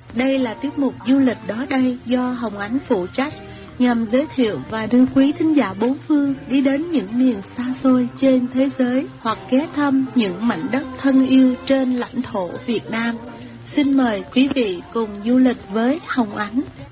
Đây là tiết mục du lịch đó đây do Hồng Ánh phụ trách, nhằm giới thiệu và đưa quý thính giả bốn phương đi đến những miền xa xôi trên thế giới hoặc ghé thăm những mảnh đất thân yêu trên lãnh thổ Việt Nam. Xin mời quý vị cùng du lịch với Hồng Ánh.